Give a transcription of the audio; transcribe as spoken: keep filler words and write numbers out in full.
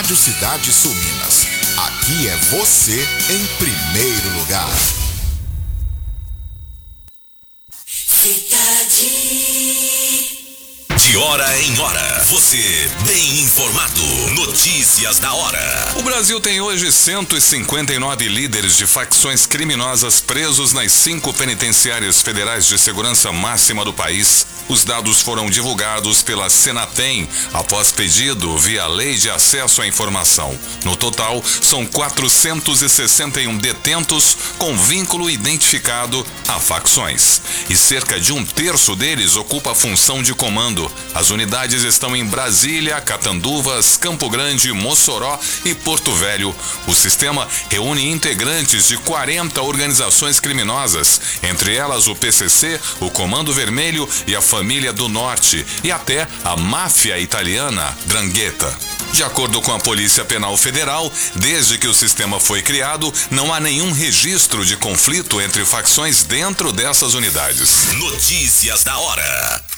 Rádio Cidade Sul Minas. Aqui é você em primeiro lugar. Cidade. De hora em hora, você bem informado. Notícias da hora. O Brasil tem hoje cento e cinquenta e nove líderes de facções criminosas presos nas cinco penitenciárias federais de segurança máxima do país. Os dados foram divulgados pela Senatem após pedido via Lei de Acesso à Informação. No total, são quatrocentos e sessenta e um detentos com vínculo identificado a facções. E cerca de um terço deles ocupa a função de comando. As unidades estão em Brasília, Catanduvas, Campo Grande, Mossoró e Porto Velho. O sistema reúne integrantes de quarenta organizações criminosas, entre elas o P C C, o Comando Vermelho e a Família do Norte, e até a máfia italiana 'Ndrangheta. De acordo com a Polícia Penal Federal, desde que o sistema foi criado, não há nenhum registro de conflito entre facções dentro dessas unidades. Notícias da hora.